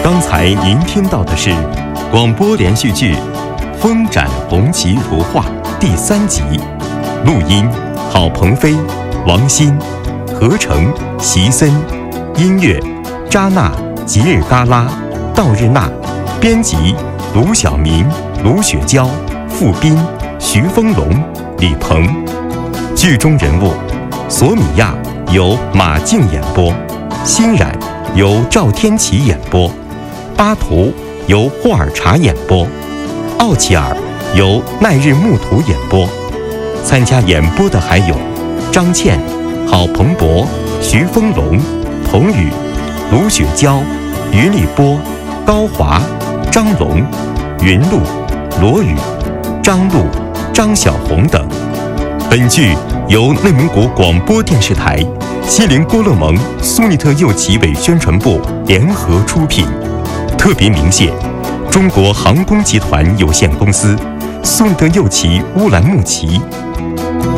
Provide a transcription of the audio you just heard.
刚才您听到的是广播连续剧《风展红旗如画》第3集，录音郝鹏飞、王鑫，合成席森，音乐扎娜、吉尔嘎拉、道日娜，编辑卢晓明、卢雪娇、付斌、徐丰龙、李鹏。剧中人物：索米亚由马静演播，欣然由赵天琪演播，巴图由霍尔查演播，奥齐尔由奈日木图演播。参加演播的还有张倩、郝鹏博、徐丰龙、童宇、卢雪娇、于立波、高华、张龙、云露、罗宇、张璐、张小红等。本剧由内蒙古广播电视台、锡林郭勒盟苏尼特右旗委宣传部联合出品，特别鸣谢中国航空集团有限公司、苏尼特右旗乌兰牧旗、